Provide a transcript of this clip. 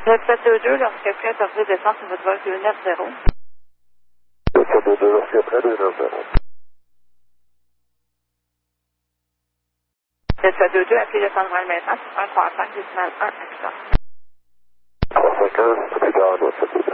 722, lorsque prêt, sortez descente sur votre vol 290. 722, lorsque prêt, 290. 722, appelez le centre maintenant, 135, décimal 1, accident. 315, plus tard, 722.